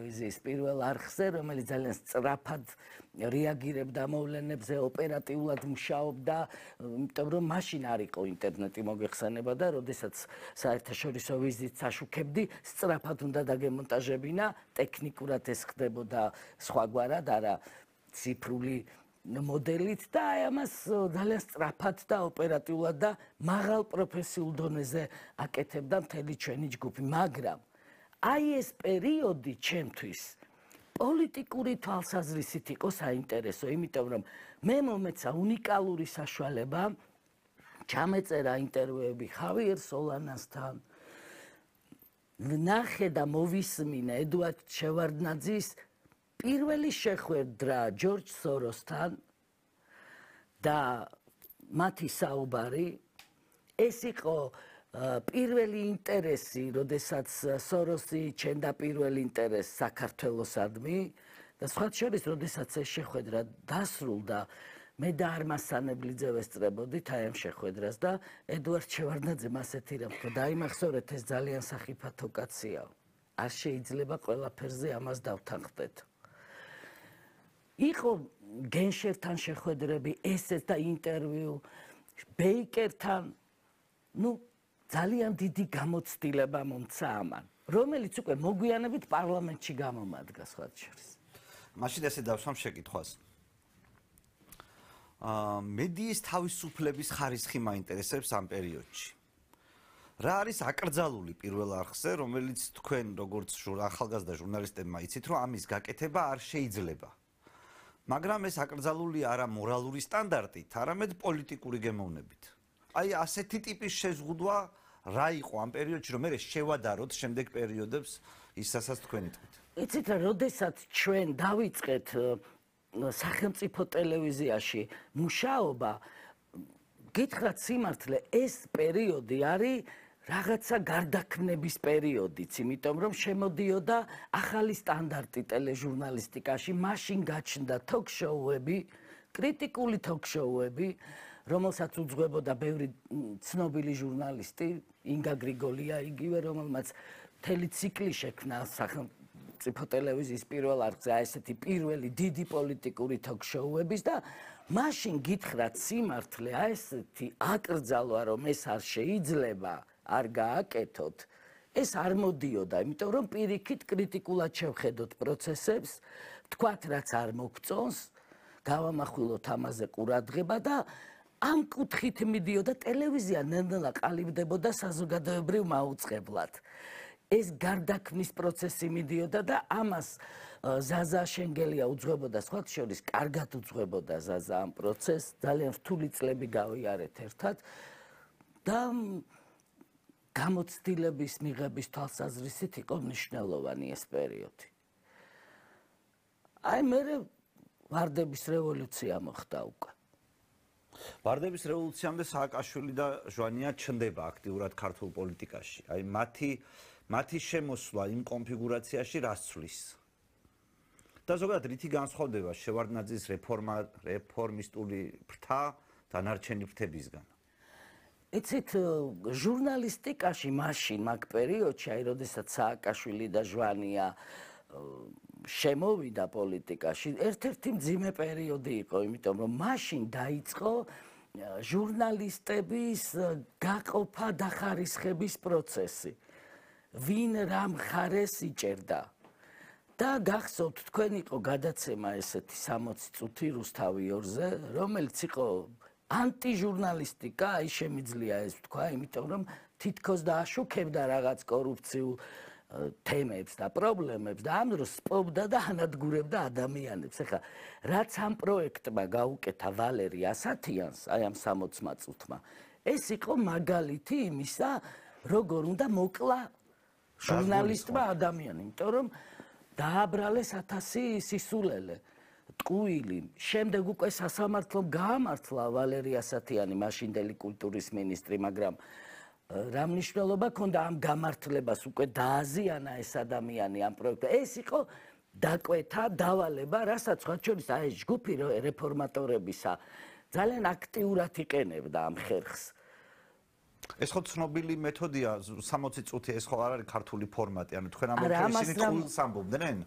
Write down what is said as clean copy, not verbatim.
ტელევიზიის პირველ არხზე, რომელიც ძალიან სწრაფად რეაგირებდა მოვლენებზე, ოპერატიულად მუშაობდა, იმიტომ რომ მაშინ არ იყო ინტერნეტი მოგეხსენება და როდესაც საერთაშორისო ვიზიტს აშუქებდი, სწრაფად უნდა დაგემონტაჟებინა, ტექნიკურად ეს ხდებოდა სხვაგვარად, არა ციფრული მოდელით და აი ამას ძალიან სწრაფად და ოპერატიულად და მაღალ პროფესიულ დონეზე აკეთებდა მთელი ჩვენი ჯგუფი, მაგრამ აი ეს პერიოდი ჩემთვის პოლიტიკური თვალსაზრისით იყო საინტერესო, იმიტომ რომ მე მომეცა უნიკალური საშუალება ჩამეწერა ინტერვიუები ხავიერ სოლანასთან, ნახე და მოვისმინე ედუარდ შევარდნაძის პირველი შეხვედრა ჯორჯ სოროსთან და მათი საუბარი ეს იყო პირველი ინტერესი, როდესაც სოროსი ჩენდა პირველ ინტერესს საქართველოსადმი და სხვა შორის, როდესაც ეს შეხვედრა დასრულდა, მე და არმასანებლიძე ვესწრებოდით აი ამ შეხვედრას და ედუარდ შევარდნაძემ ასეთი რამ თქვა, დაიმახსოვრეთ, ეს ძალიან სახიფათო კაცია. არ შეიძლება ყველაფერზე ამას დავთანხმდეთ. იყო გენშერთან შეხვედრები, ესეც და ინტერვიუ, ბეიკერთან, ძალიან დიდი გამოცდილება მომცა ამან, რომელიც უკვე მოგვიანებით პარლამენტში გამომადგა სხვა შორის. მაშინ ესე დავსვამ შეკითხვას. მედიის თავისუფლების ხარისხი მაინტერესებს ამ პერიოდში. რა არის აკრძალული პირველ არხზე, რომელიც თქვენ როგორც ახალგაზრდა ჟურნალისტებმა იცით, რომ ამის გაკეთება არ შეიძლება. მაგრამ ეს აკრძალული არა მორალური სტანდარტით, არამედ პოლიტიკური გემოვნებით. აი ასეთი ტიპის შეზღუდვა რა იყო ამ პერიოდში, რომ მე შევადაროთ შემდეგ პერიოდებს ის რასაც თქვენ იტყვით. იცით რა, როდესაც ჩვენ დავიწყეთ სახელმწიფო ტელევიზიაში მუშაობა, გითხრათ სიმართლე, ეს პერიოდი არის რაღაცა გარდაქმნების პერიოდიც, იმიტომ რომ შემოდიოდა ახალი სტანდარტი ტელეჟურნალისტიკაში, მაშინ გაჩნდა თოქ-შოუები, კრიტიკული თოქ-შოუები, რომელსაც უძღვებოდა ბევრი ცნობილი ჟურნალისტი, ინგა გრიგოლია იგივე, რომელმაც მთელი ციკლი შექმნა სახელმწიფო ტელევიზიის პირველ არხზე, ესეთი პირველი დიდი პოლიტიკური თოქ-შოუების და მაშინ გითხრათ სიმართლე, ესეთი აკრძალვა, რომ ეს არ შეიძლება, არ გააკეთოთ, ეს არ მოდიოდა, იმიტომ რომ პირიქით კრიტიკულად შევხედოთ პროცესებს, თქვათ რაც არ მოგწონს, გავამახვილოთ ამაზე ყურადღება და ამ კუთხით მიდიოდა ტელევიზია ნელ-ნელა ყალიბდებოდა საზოგადოებრივ მაუწყებლად. ეს გარდაქმნის პროცესი მიდიოდა და ამას ზაზა შენგელია უძღვებოდა, სხვა შორის კარგად უძღვებოდა ზაზა ამ პროცესს, ძალიან რთული წლები გავიარეთ ერთად და გამოცდილების მიღების თვალსაზრისით იყო მნიშვნელოვანი ეს პერიოდი. აი მე ვარდების რევოლუცია მოხდა უკვე. ვარდების რევოლუციამდე სააკაშვილი და ჟვანია ჩნდება აქტიურად ქართულ პოლიტიკაში. აი მათი შემოსვლა იმ კონფიგურაციაში რას ცვლის? და ზოგადად რითი განსხვავდება შევარდნაძის რეფორმისტული ფრთა დანარჩენი ფრთებისგან? იცით, ჟურნალისტიკაში მაშინ მაგ პერიოდში, აი როდესაც სააკაშვილი და ჟვანია შემოვიდა პოლიტიკაში, ერთ-ერთი მძიმე პერიოდი იყო, იმიტომ რომ მაშინ დაიწყო ჟურნალისტების გაყოფა და ხარისხების პროცესი. ვინ რა მხარეს იჭერდა. და გახსოვთ, თქვენ იყო გადაცემა ესეთი 60 წუთი რუსთავი 2-ზე, რომელიც იყო ანტიჟურნალისტიკა, აი შემიძლია ეს ვთქვა, იმიტომ რომ თითქოს დააშუქებდა რაღაც კორუფციულ თემებს და პრობლემებს და ამ დროს სპობდა და ანადგურებდა ადამიანებს. ეხლა რაც ამ პროექტმა გაუკეთა ვალერი ასათიანს, აი ამ 60 წუთმა, ეს იყო მაგალითი იმისა, როგორ უნდა მოკლა ჟურნალისტმა ადამიანი, იმიტომ რომ დააბრალეს 1000 სისულელე, ტყუილი. შემდეგ უკვე სასამართლომ გაამართლა ვალერი ასათიანი, მაშინდელი კულტურის მინისტრი, მაგრამ რა მნიშვნელობა ქონდა ამ გამართლებას, უკვე დააზიანა ეს ადამიანი ამ პროექტს. ეს იყო დაკვეთა, დავალება, რასაც სხვა შორის აი ეს ჯგუფი რეფორმატორებისა ძალიან აქტიურად იყენებდა ამ ხერხს. ეს ხო ცნობილი მეთოდია 60 წუთი, ეს ხო არ არის ქართული ფორმატი, ანუ თქვენ ამბობთ ისინი წყვილს ამბობდნენ?